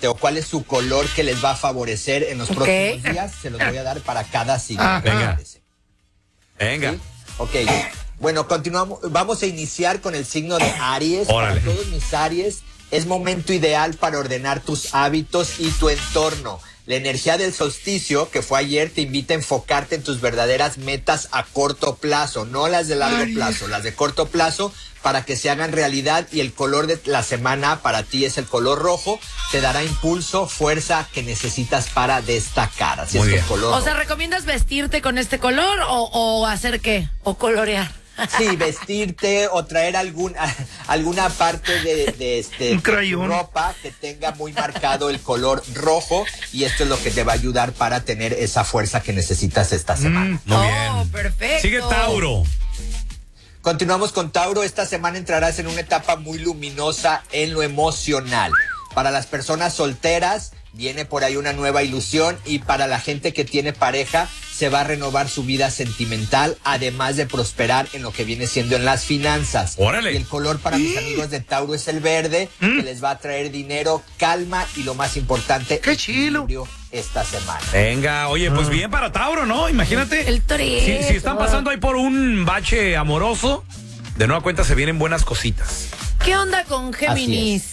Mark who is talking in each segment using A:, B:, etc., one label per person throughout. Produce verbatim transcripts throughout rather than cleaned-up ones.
A: este, o cuál es su color que les va a favorecer en los
B: okay.
A: próximos días. Se los voy a dar para cada signo.
C: Ah, venga. Venga.
A: ¿Sí? Ok. Bueno, continuamos. Vamos a iniciar con el signo de Aries.
C: Órale.
A: Para todos mis Aries, es momento ideal para ordenar tus hábitos y tu entorno. La energía del solsticio, que fue ayer, te invita a enfocarte en tus verdaderas metas a corto plazo, no las de largo
C: Aries.
A: plazo, las de corto plazo, para que se hagan realidad. Y el color de la semana para ti es el color rojo. Te dará impulso, fuerza que necesitas para destacar. Así
C: Muy
A: es que
C: bien.
A: el color
B: O
A: rojo.
B: sea, ¿recomiendas vestirte con este color o, o hacer qué? ¿O colorear?
A: Sí, vestirte o traer algún, alguna parte de, de este
C: Un crayón.
A: ropa que tenga muy marcado el color rojo, y esto es lo que te va a ayudar para tener esa fuerza que necesitas esta semana.
C: Mm, muy
B: oh,
C: bien.
B: perfecto.
C: Sigue Tauro.
A: Continuamos con Tauro. Esta semana entrarás en una etapa muy luminosa en lo emocional. Para las personas solteras viene por ahí una nueva ilusión, y para la gente que tiene pareja se va a renovar su vida sentimental, además de prosperar en lo que viene siendo en las finanzas.
C: Órale.
A: Y el color para mis amigos de Tauro es el verde,
C: ¿Mm?
A: que les va a traer dinero, calma y lo más importante,
C: ¡qué chilo!
A: equilibrio esta semana.
C: Venga, oye, pues bien para Tauro, ¿no? Imagínate.
B: El torito.
C: Si, si están pasando ahí por un bache amoroso, de nueva cuenta se vienen buenas cositas.
B: ¿Qué onda con Géminis?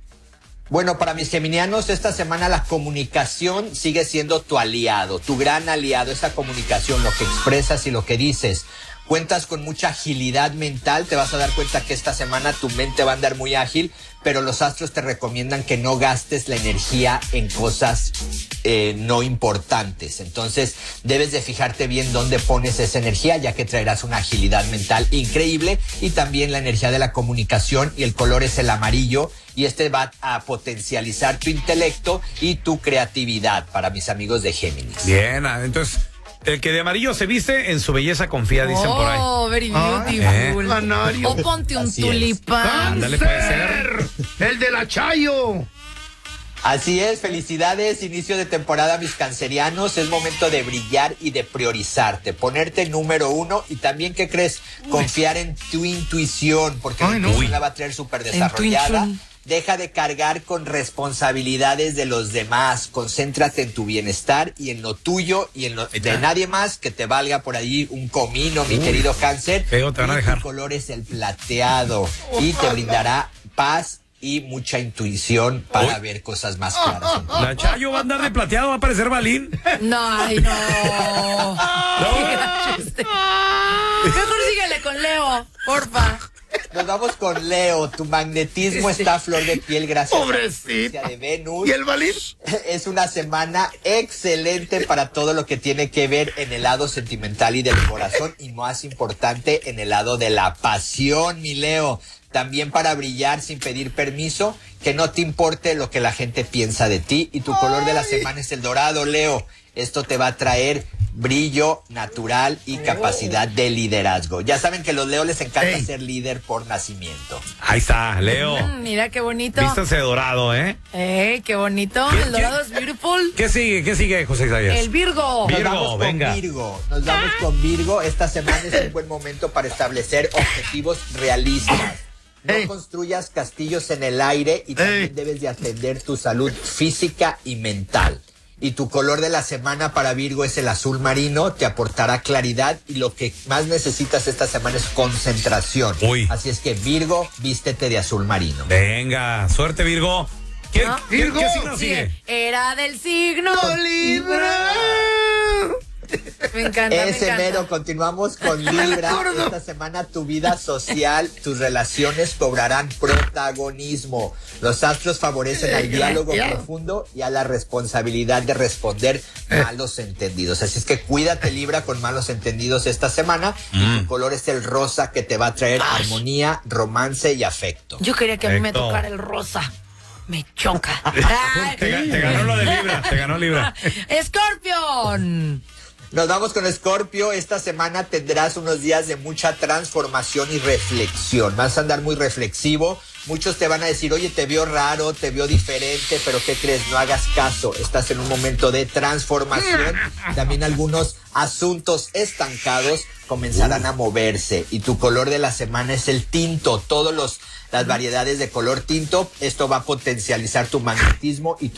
A: Bueno, para mis geminianos, esta semana la comunicación sigue siendo tu aliado, tu gran aliado, esa comunicación, lo que expresas y lo que dices. Cuentas con mucha agilidad mental, te vas a dar cuenta que esta semana tu mente va a andar muy ágil, pero los astros te recomiendan que no gastes la energía en cosas eh, no importantes. Entonces, debes de fijarte bien dónde pones esa energía, ya que traerás una agilidad mental increíble, y también la energía de la comunicación, y el color es el amarillo, y este va a potencializar tu intelecto y tu creatividad para mis amigos de Géminis.
C: Bien, ah, entonces, el que de amarillo se viste, en su belleza confía, dicen por ahí.
B: Oh, very
C: Ay,
B: beautiful.
C: eh.
D: Canario.
B: O ponte un
A: Así es.
B: tulipán.
C: Ándale, puede ser.
D: El de la Chayo.
A: Así es, felicidades, inicio de temporada mis cancerianos, es momento de brillar y de priorizarte, ponerte número uno, y también, ¿qué crees? Confiar en tu intuición, porque
D: Ay,
A: la
D: no.
A: intuición la va a traer súper desarrollada.
B: Intuition.
A: Deja de cargar con responsabilidades de los demás, concéntrate en tu bienestar y en lo tuyo y en lo de nadie más, que te valga por ahí un comino, mi
C: Uy,
A: querido cáncer.
C: feo, te van a
A: Y
C: dejar.
A: Tu color es el plateado y te brindará paz y mucha intuición para
C: Uy.
A: ver cosas más claras en tu vida.
C: La Chayo va a andar de plateado, va a parecer Balín.
B: No, ay, no. Qué gacho este. Mejor síguele con Leo, porfa.
A: Nos vamos con Leo. Tu magnetismo está a flor de piel gracias
D: Pobrecito.
A: a la presencia de Venus.
D: ¿Y el balín?
A: Es una semana excelente para todo lo que tiene que ver en el lado sentimental y del corazón, y más importante, en el lado de la pasión, mi Leo. También para brillar sin pedir permiso, que no te importe lo que la gente piensa de ti. Y tu color de la semana es el dorado, Leo. Esto te va a traer brillo natural y capacidad de liderazgo. Ya saben que a los Leo les encanta
D: Ey.
A: ser líder por nacimiento.
C: Ahí está, Leo.
B: Mm, mira qué bonito.
C: Vístase de dorado, ¿eh?
B: Eh, qué bonito.
C: ¿Qué-
B: El dorado es beautiful.
C: ¿Qué sigue? ¿Qué sigue, José Isaías?
B: El Virgo.
C: Virgo,
A: Nos vamos con
C: venga.
A: Virgo. Nos vamos con Virgo. Esta semana es un buen momento para establecer objetivos realistas. No
D: Ey.
A: construyas castillos en el aire, y también
D: Ey.
A: debes de atender tu salud física y mental. Y tu color de la semana para Virgo es el azul marino, te aportará claridad, y lo que más necesitas esta semana es concentración.
C: Uy.
A: Así es que Virgo, vístete de azul marino.
C: Venga, suerte, Virgo. ¿Qué,
B: ¿No?
C: qué-
D: Virgo.
C: qué signo sigue?
B: Sigue. Era del signo.
D: Libra.
B: Me encanta, me
A: Ese
B: encanta.
A: mero, continuamos con Libra.
D: Gordo.
A: Esta semana tu vida social, tus relaciones cobrarán protagonismo. Los astros favorecen al diálogo profundo y a la responsabilidad de responder malos entendidos. Así es que cuídate, Libra, con malos entendidos esta semana. Y tu color es el rosa, que te va a traer armonía, romance y afecto.
B: Yo quería que a mí me
C: Perfecto.
B: tocara el rosa. Me choca.
C: Te, ga- te ganó lo de Libra, te ganó Libra.
B: Scorpion.
A: Nos vamos con Escorpio. Esta semana tendrás unos días de mucha transformación y reflexión. Vas a andar muy reflexivo. Muchos te van a decir, oye, te veo raro, te veo diferente, pero ¿qué crees? No hagas caso. Estás en un momento de transformación. También algunos asuntos estancados comenzarán a moverse. Y tu color de la semana es el tinto. Todos los las variedades de color tinto. Esto va a potencializar tu magnetismo y tu